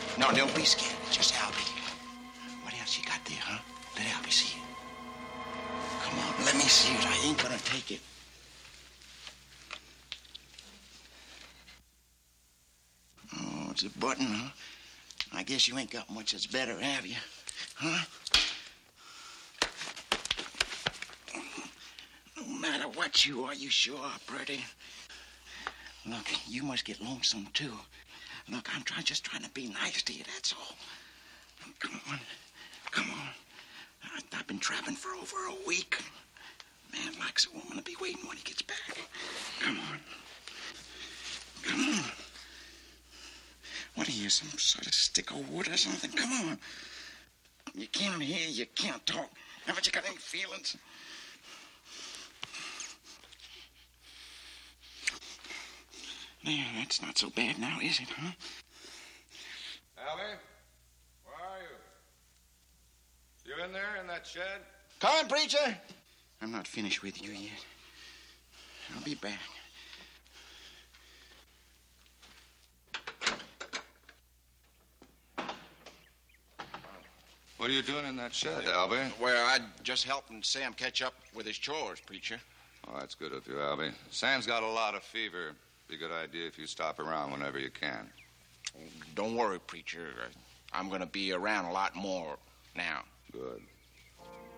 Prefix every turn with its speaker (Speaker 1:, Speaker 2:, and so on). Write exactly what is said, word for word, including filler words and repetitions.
Speaker 1: No, don't be scared. It's just Albie. What else you got there, huh? Let Albie see it. Come on, let me see it. I ain't gonna take it. Oh, it's a button, huh? I guess you ain't got much that's better, have you? Huh? No matter what you are, you sure are pretty. Look, you must get lonesome, too. Look, I'm try, just trying to be nice to you, that's all. Come on. Come on. I, I've been traveling for over a week. Man likes a woman to be waiting when he gets back. Come on. Come on. What are you, some sort of stick of wood or something? Come on. You can't hear, you can't talk. Haven't you got any feelings? There, that's not so bad now, is it, huh?
Speaker 2: Allie, where are you? You in there in that shed?
Speaker 1: Come on, preacher. I'm not finished with you yet. I'll be back.
Speaker 2: What are you doing in that shed, Albie?
Speaker 1: Well, I just helping Sam catch up with his chores, preacher.
Speaker 2: Oh, that's good of you, Albie. Sam's got a lot of fever. Be a good idea if you stop around whenever you can.
Speaker 1: Don't worry, preacher. I'm going to be around a lot more now.
Speaker 2: Good.